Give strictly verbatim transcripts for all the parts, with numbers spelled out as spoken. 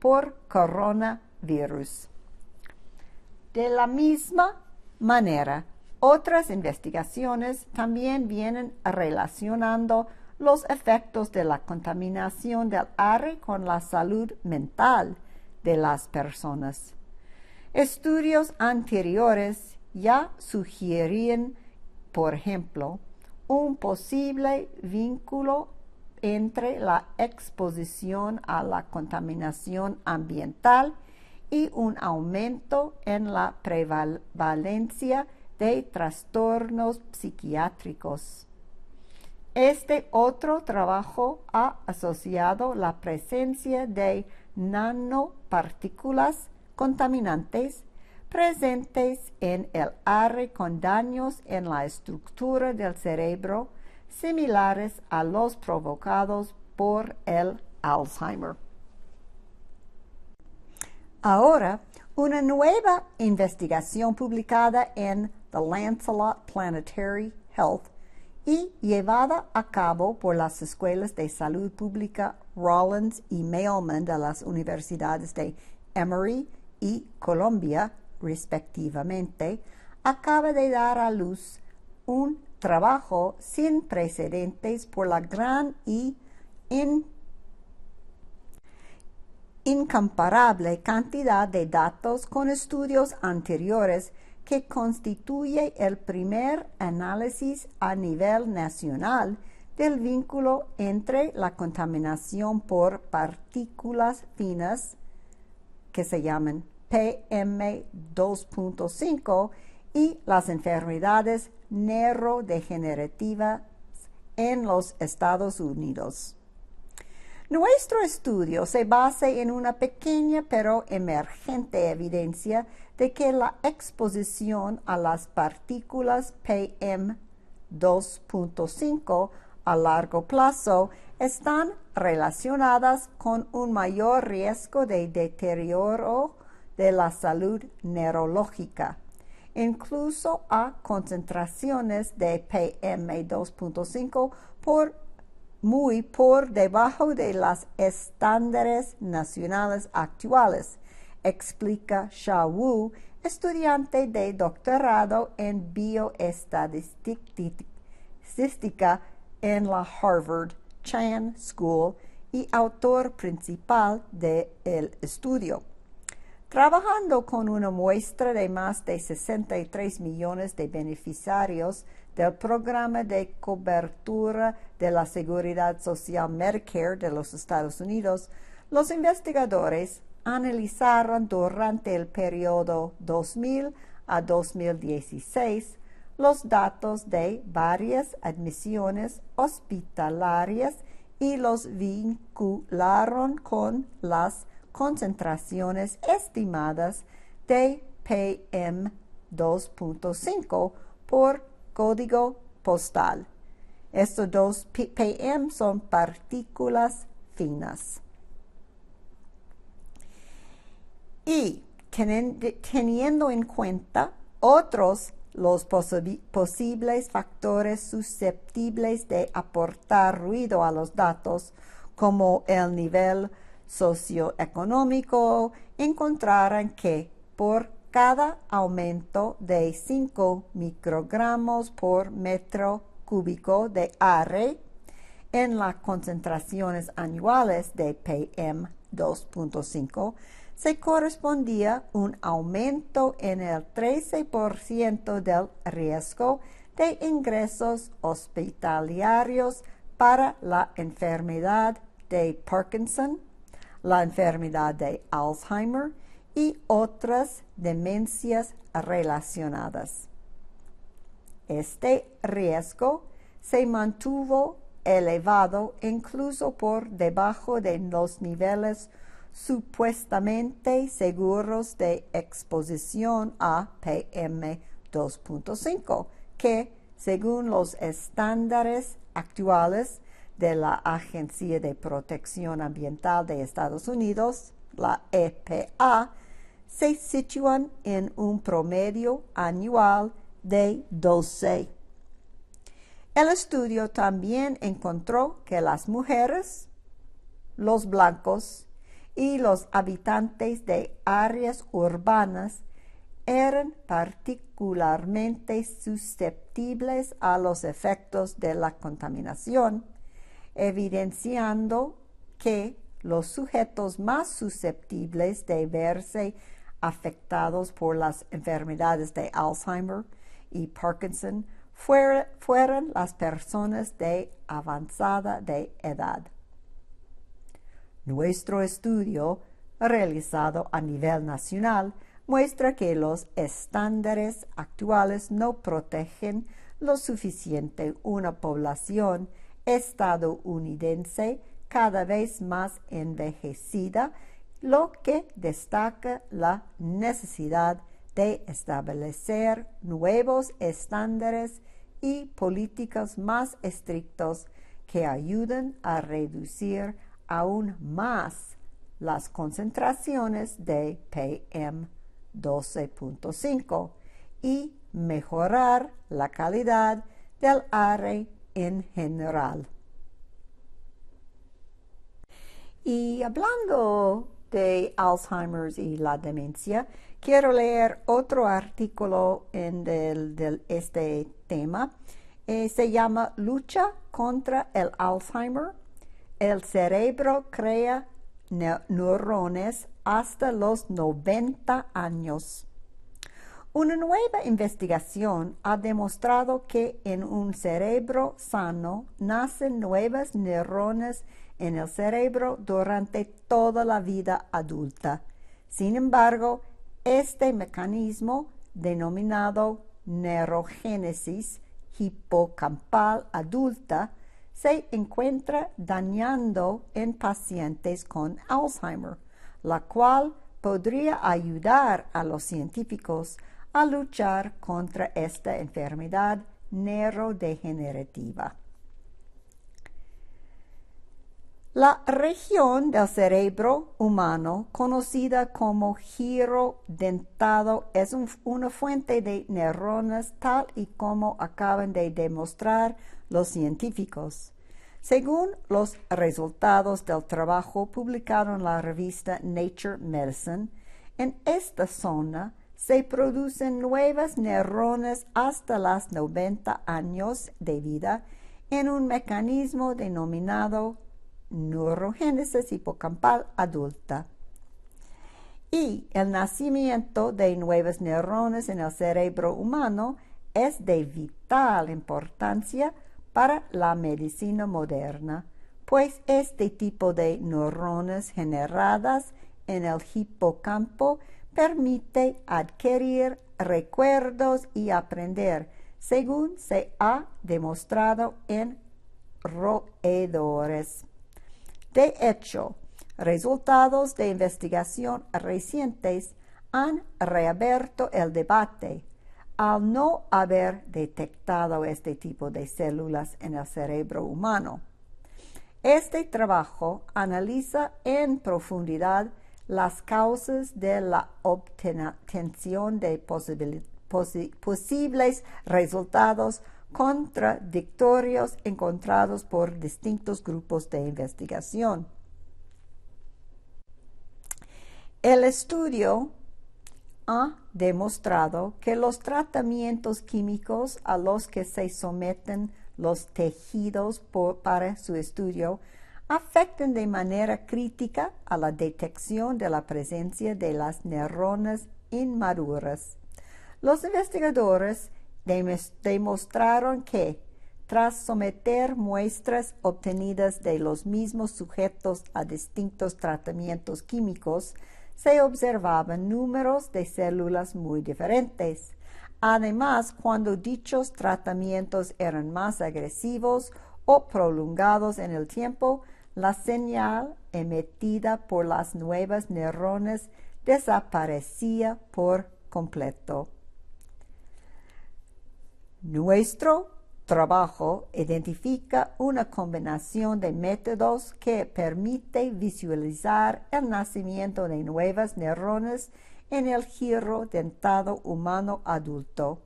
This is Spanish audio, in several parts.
por coronavirus. De la misma manera, otras investigaciones también vienen relacionando los efectos de la contaminación del aire con la salud mental de las personas. Estudios anteriores ya sugerían, por ejemplo, un posible vínculo entre la exposición a la contaminación ambiental y un aumento en la prevalencia de trastornos psiquiátricos. Este otro trabajo ha asociado la presencia de nanopartículas contaminantes presentes en el aire con daños en la estructura del cerebro similares a los provocados por el Alzheimer. Ahora, una nueva investigación publicada en The Lancelot Planetary Health y llevada a cabo por las escuelas de salud pública Rollins y Mailman de las universidades de Emory y Columbia, respectivamente, acaba de dar a luz un trabajo sin precedentes por la gran y in, incomparable cantidad de datos con estudios anteriores que constituye el primer análisis a nivel nacional del vínculo entre la contaminación por partículas finas, que se llaman P M dos punto cinco, y las enfermedades neurodegenerativas en los Estados Unidos. Nuestro estudio se basa en una pequeña pero emergente evidencia de que la exposición a las partículas P M dos punto cinco a largo plazo están relacionadas con un mayor riesgo de deterioro de la salud neurológica, incluso a concentraciones de P M dos punto cinco por muy por debajo de los estándares nacionales actuales, explica Sha Wu, estudiante de doctorado en bioestadística en la Harvard Chan School y autor principal del estudio. Trabajando con una muestra de más de sesenta y tres millones de beneficiarios del programa de cobertura de la Seguridad Social Medicare de los Estados Unidos, los investigadores analizaron durante el periodo dos mil a dos mil dieciséis los datos de varias admisiones hospitalarias y los vincularon con las concentraciones estimadas de P M dos punto cinco por código postal. Estos dos P M son partículas finas. Y teniendo en cuenta otros los posi- posibles factores susceptibles de aportar ruido a los datos, como el nivel socioeconómico, encontraron que por cada aumento de cinco microgramos por metro cúbico de aire en las concentraciones anuales de P M dos punto cinco, se correspondía un aumento en el trece por ciento del riesgo de ingresos hospitalarios para la enfermedad de Parkinson, la enfermedad de Alzheimer y otras demencias relacionadas. Este riesgo se mantuvo elevado incluso por debajo de los niveles supuestamente seguros de exposición a P M dos punto cinco, que, según los estándares actuales de la Agencia de Protección Ambiental de Estados Unidos, la E P A, se sitúan en un promedio anual de doce. El estudio también encontró que las mujeres, los blancos y los habitantes de áreas urbanas eran particularmente susceptibles a los efectos de la contaminación, evidenciando que los sujetos más susceptibles de verse afectados por las enfermedades de Alzheimer y Parkinson fuera, fueran las personas de avanzada de edad. Nuestro estudio, realizado a nivel nacional, muestra que los estándares actuales no protegen lo suficiente una población estadounidense cada vez más envejecida, lo que destaca la necesidad de establecer nuevos estándares y políticas más estrictos que ayuden a reducir aún más las concentraciones de P M doce punto cinco y mejorar la calidad del aire en general. Y hablando de Alzheimer y la demencia, quiero leer otro artículo en del, del este tema. Eh, se llama Lucha contra el Alzheimer. El cerebro crea ne neurones hasta los noventa años. Una nueva investigación ha demostrado que en un cerebro sano nacen nuevas neuronas en el cerebro durante toda la vida adulta. Sin embargo, este mecanismo, denominado neurogénesis hipocampal adulta, se encuentra dañando en pacientes con Alzheimer, la cual podría ayudar a los científicos a luchar contra esta enfermedad neurodegenerativa. La región del cerebro humano, conocida como giro dentado, es un, una fuente de neuronas tal y como acaban de demostrar los científicos. Según los resultados del trabajo publicado en la revista Nature Medicine, en esta zona se producen nuevas neuronas hasta los noventa años de vida en un mecanismo denominado neurogénesis hipocampal adulta. Y el nacimiento de nuevas neuronas en el cerebro humano es de vital importancia para la medicina moderna, pues este tipo de neuronas generadas en el hipocampo permite adquirir recuerdos y aprender, según se ha demostrado en roedores. De hecho, resultados de investigación recientes han reabierto el debate al no haber detectado este tipo de células en el cerebro humano. Este trabajo analiza en profundidad las causas de la obtención de posibil- posi- posibles resultados contradictorios encontrados por distintos grupos de investigación. El estudio ha demostrado que los tratamientos químicos a los que se someten los tejidos por, para su estudio afectan de manera crítica a la detección de la presencia de las neuronas inmaduras. Los investigadores demostraron que, tras someter muestras obtenidas de los mismos sujetos a distintos tratamientos químicos, se observaban números de células muy diferentes. Además, cuando dichos tratamientos eran más agresivos o prolongados en el tiempo, la señal emitida por las nuevas neuronas desaparecía por completo. Nuestro trabajo identifica una combinación de métodos que permite visualizar el nacimiento de nuevas neuronas en el giro dentado humano adulto.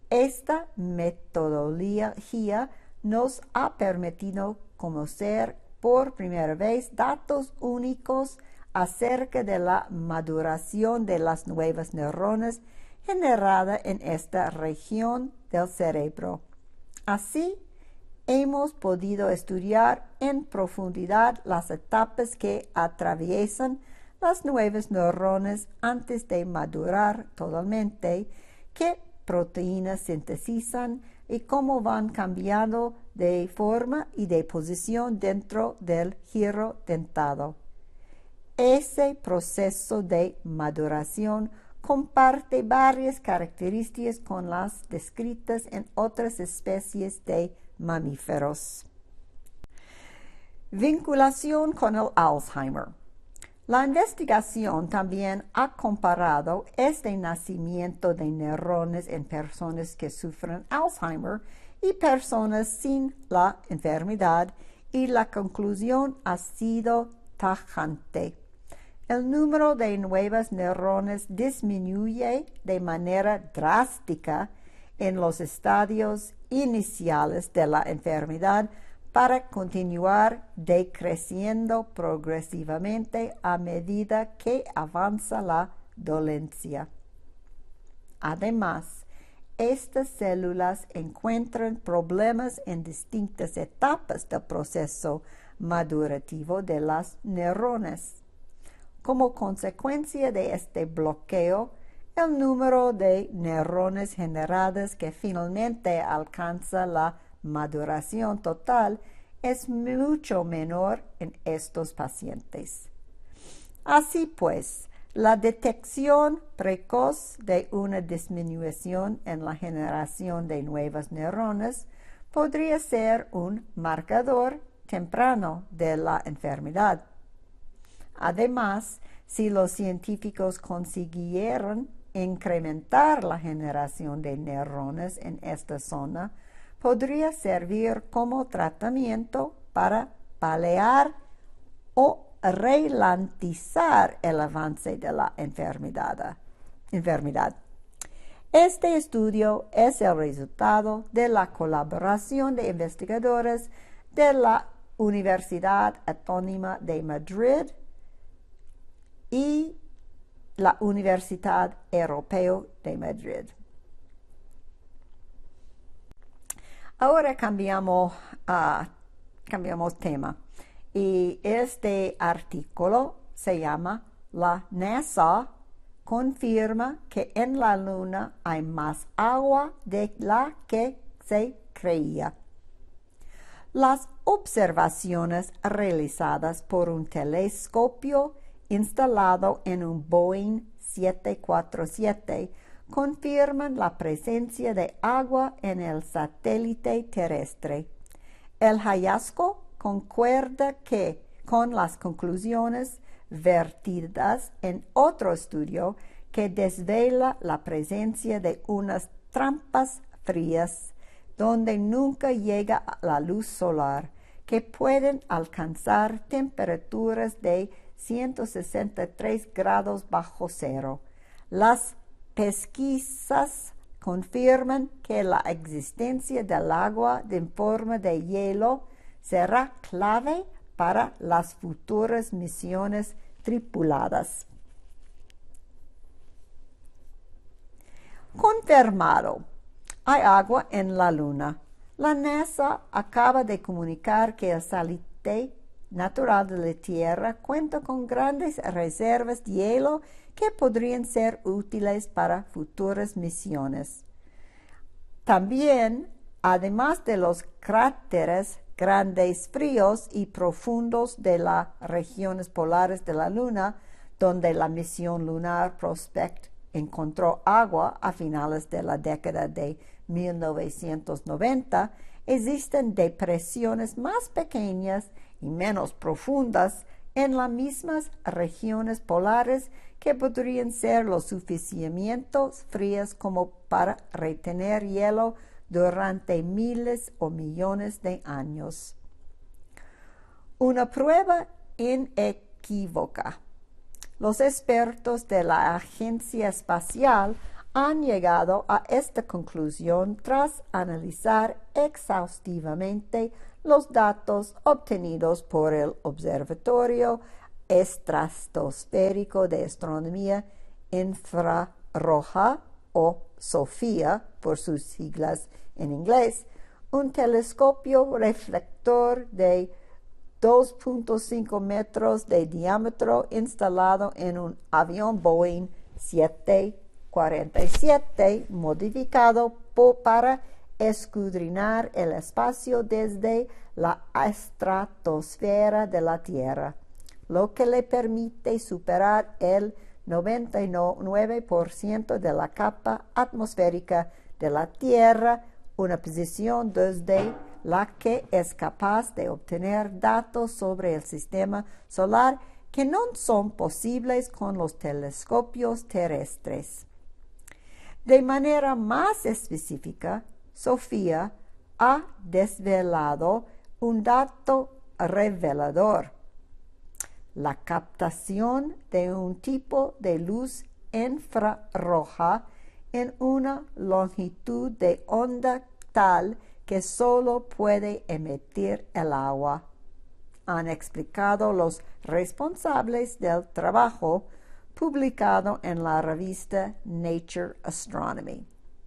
Esta metodología nos ha permitido conocer por primera vez datos únicos acerca de la maduración de las nuevas neuronas generada en esta región del cerebro. Así, hemos podido estudiar en profundidad las etapas que atraviesan las nuevas neuronas antes de madurar totalmente, qué proteínas sintetizan y cómo van cambiando de forma y de posición dentro del giro dentado. Ese proceso de maduración comparte varias características con las descritas en otras especies de mamíferos. Vinculación con el Alzheimer. La investigación también ha comparado este nacimiento de neuronas en personas que sufren Alzheimer y personas sin la enfermedad, y la conclusión ha sido tajante. El número de nuevas neuronas disminuye de manera drástica en los estadios iniciales de la enfermedad para continuar decreciendo progresivamente a medida que avanza la dolencia. Además, estas células encuentran problemas en distintas etapas del proceso madurativo de las neuronas. Como consecuencia de este bloqueo, el número de neuronas generadas que finalmente alcanza la maduración total es mucho menor en estos pacientes. Así pues, la detección precoz de una disminución en la generación de nuevas neuronas podría ser un marcador temprano de la enfermedad. Además, si los científicos consiguieron incrementar la generación de neuronas en esta zona, podría servir como tratamiento para paliar o ralentizar el avance de la enfermedad. enfermedad. Este estudio es el resultado de la colaboración de investigadores de la Universidad Autónoma de Madrid y la Universidad Europea de Madrid. Ahora cambiamos, uh, cambiamos tema. Y este artículo se llama La NASA confirma que en la Luna hay más agua de la que se creía. Las observaciones realizadas por un telescopio instalado en un Boeing siete cuatro siete confirman la presencia de agua en el satélite terrestre. El hallazgo concuerda que, con las conclusiones vertidas en otro estudio que desvela la presencia de unas trampas frías donde nunca llega la luz solar, que pueden alcanzar temperaturas de ciento sesenta y tres grados bajo cero. Las pesquisas confirman que la existencia del agua en forma de hielo será clave para las futuras misiones tripuladas. Confirmado. Hay agua en la Luna. La NASA acaba de comunicar que el satélite natural de la Tierra cuenta con grandes reservas de hielo que podrían ser útiles para futuras misiones. También, además de los cráteres grandes, fríos y profundos de las regiones polares de la Luna, donde la misión lunar Prospect encontró agua a finales de la década de mil novecientos noventa, existen depresiones más pequeñas y menos profundas en las mismas regiones polares que podrían ser lo suficientemente frías como para retener hielo durante miles o millones de años. Una prueba inequívoca. Los expertos de la Agencia Espacial han llegado a esta conclusión tras analizar exhaustivamente los datos obtenidos por el Observatorio Estratosférico de Astronomía Infrarroja, o SOFIA por sus siglas en inglés, un telescopio reflector de dos punto cinco metros de diámetro instalado en un avión Boeing siete cuarenta y siete modificado para escudriñar el espacio desde la estratosfera de la Tierra, lo que le permite superar el noventa y nueve por ciento de la capa atmosférica de la Tierra, una posición desde la que es capaz de obtener datos sobre el sistema solar que no son posibles con los telescopios terrestres. De manera más específica, SOFIA ha desvelado un dato revelador: la captación de un tipo de luz infrarroja en una longitud de onda tal que solo puede emitir el agua, han explicado los responsables del trabajo publicado en la revista Nature Astronomy.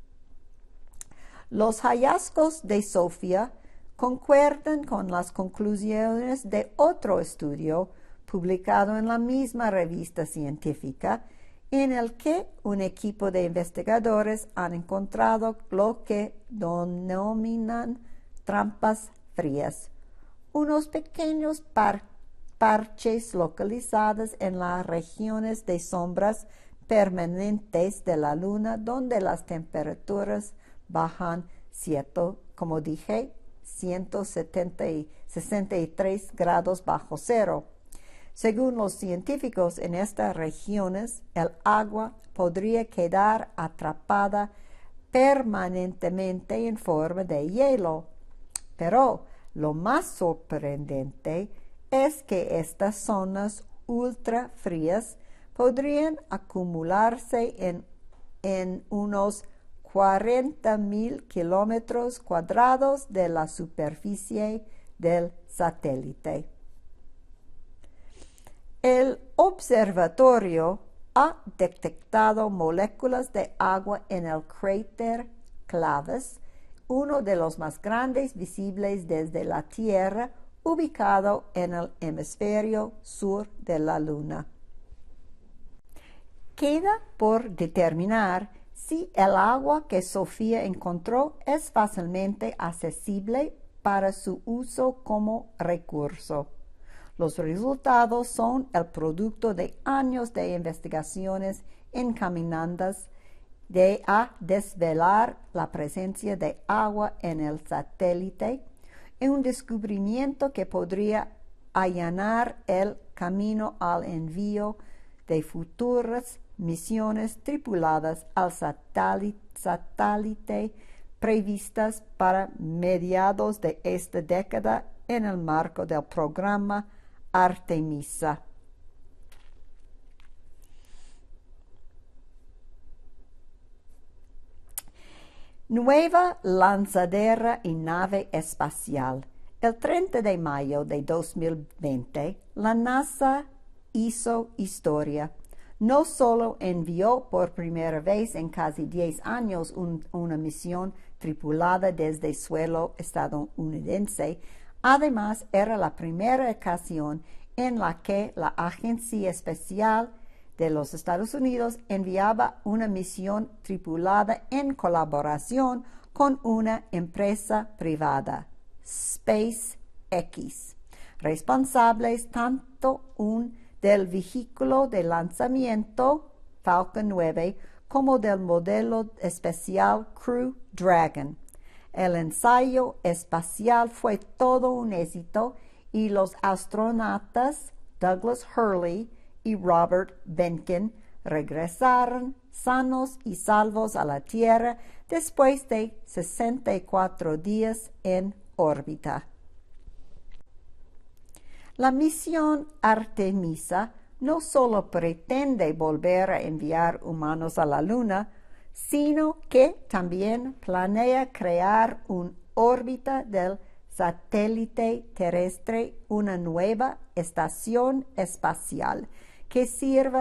Los hallazgos de SOFIA concuerdan con las conclusiones de otro estudio publicado en la misma revista científica, en el que un equipo de investigadores han encontrado lo que denominan trampas frías, unos pequeños par parches localizados en las regiones de sombras permanentes de la Luna, donde las temperaturas bajan, cierto, como dije, ciento sesenta y tres grados bajo cero. Según los científicos, en estas regiones el agua podría quedar atrapada permanentemente en forma de hielo. Pero lo más sorprendente es que estas zonas ultra frías podrían acumularse en, en unos cuarenta mil kilómetros cuadrados de la superficie del satélite. El observatorio ha detectado moléculas de agua en el cráter Clavis, uno de los más grandes visibles desde la Tierra, ubicado en el hemisferio sur de la Luna. Queda por determinar si el agua que SOFIA encontró es fácilmente accesible para su uso como recurso. Los resultados son el producto de años de investigaciones encaminadas de a desvelar la presencia de agua en el satélite, y un descubrimiento que podría allanar el camino al envío de futuras misiones tripuladas al satélite, satélite previstas para mediados de esta década en el marco del programa Artemisa. Nueva lanzadera y nave espacial. El treinta de mayo de dos mil veinte, la NASA hizo historia. No solo envió por primera vez en casi diez años un, una misión tripulada desde suelo estadounidense, además era la primera ocasión en la que la Agencia Espacial de los Estados Unidos enviaba una misión tripulada en colaboración con una empresa privada, SpaceX, responsables tanto un del vehículo de lanzamiento Falcon nueve como del modelo espacial Crew Dragon. El ensayo espacial fue todo un éxito y los astronautas Douglas Hurley y Robert Behnken regresaron sanos y salvos a la Tierra después de sesenta y cuatro días en órbita. La misión Artemisa no solo pretende volver a enviar humanos a la Luna, sino que también planea crear una órbita del satélite terrestre, una nueva estación espacial que sirva